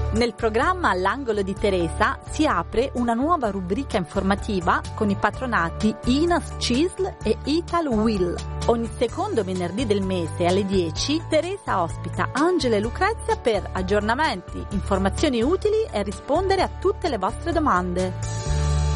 Nel programma All'angolo di Teresa si apre una nuova rubrica informativa con i patronati Inas CISL e Ital Will. Ogni secondo venerdì del mese alle 10 Teresa ospita Angela e Lucrezia per aggiornamenti, informazioni utili e rispondere a tutte le vostre domande.